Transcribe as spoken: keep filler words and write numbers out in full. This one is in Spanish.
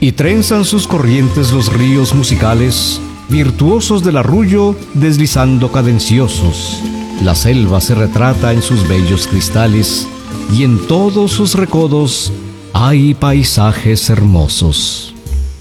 y trenzan sus corrientes los ríos musicales, virtuosos del arrullo deslizando cadenciosos. La selva se retrata en sus bellos cristales, y en todos sus recodos hay paisajes hermosos.